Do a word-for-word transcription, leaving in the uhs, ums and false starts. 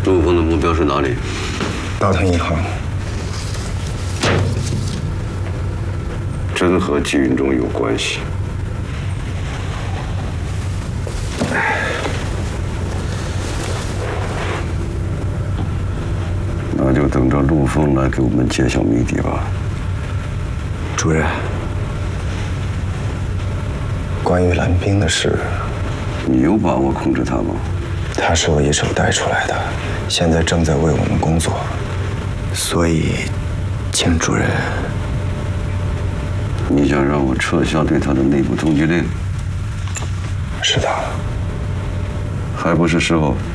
陆峰的目标是哪里？ 大唐银行。 真和季云中有关系？那就等着陆峰来给我们揭晓谜底吧。 主任，关于蓝冰的事， 你有把握控制他吗？ 他是我一手带出来的，现在正在为我们工作，所以，请主任。 你想让我撤销对他的内部通缉令？ 是的。 还不是时候。